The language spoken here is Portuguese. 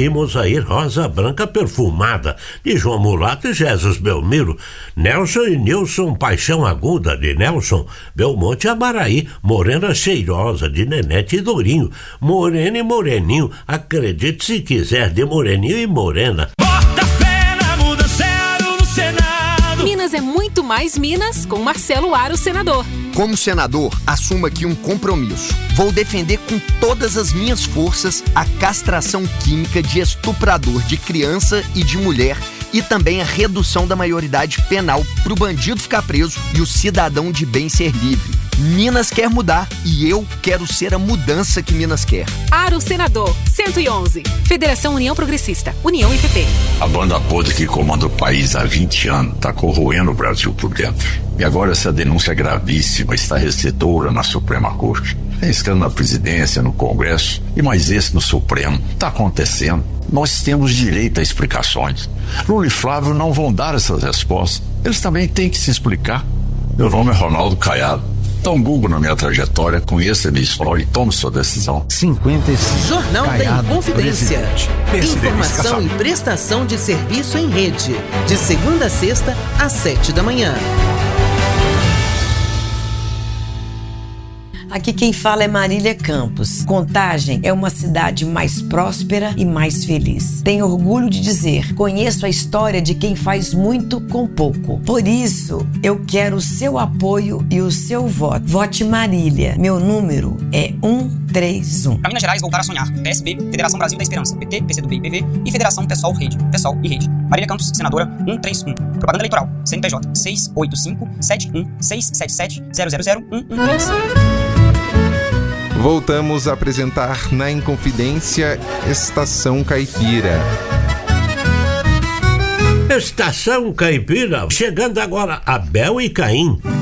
e Mosair Rosa Branca Perfumada, de João Mulato e Jesus Belmiro. Nelson e Nilson Paixão Aguda, de Nelson. Belmonte Amaraí, Morena Cheirosa, de Nenete e Dourinho. Morena e Moreninho, acredite se quiser, de Moreninho e Morena. Bota fé na mudança no Senado. Minas é muito mais Minas com Marcelo Aro, senador. Como senador, assumo aqui um compromisso. Vou defender com todas as minhas forças a castração química de estuprador de criança e de mulher e também a redução da maioridade penal para o bandido ficar preso e o cidadão de bem ser livre. Minas quer mudar e eu quero ser a mudança que Minas quer. Aro, senador, 111. Federação União Progressista, União e PP. A banda podre que comanda o país há 20 anos está corroendo o Brasil por dentro. E agora essa denúncia gravíssima está recebedora na Suprema Corte. Tem escândalo na presidência, no Congresso e mais esse no Supremo. Está acontecendo. Nós temos direito a explicações. Lula e Flávio não vão dar essas respostas. Eles também têm que se explicar. Meu nome é Ronaldo Caiado. Dá um Google na minha trajetória, conheça a minha história e tome sua decisão. 55. Jornal Caiado, da Inconfidência. Informação e prestação de serviço em rede. De segunda a sexta, às 7 da manhã. Aqui quem fala é Marília Campos. Contagem é uma cidade mais próspera e mais feliz. Tenho orgulho de dizer, conheço a história de quem faz muito com pouco. Por isso, eu quero o seu apoio e o seu voto. Vote Marília. Meu número é 131. Para Minas Gerais, voltar a sonhar. PSB, Federação Brasil da Esperança, PT, PCdoB e PV e Federação Pessoal Rede. Pessoal e Rede. Marília Campos, senadora 131. Propaganda eleitoral. CNPJ 685-71-677-000-113. Voltamos a apresentar na Inconfidência Estação Caipira. Estação Caipira, chegando agora Abel e Caim.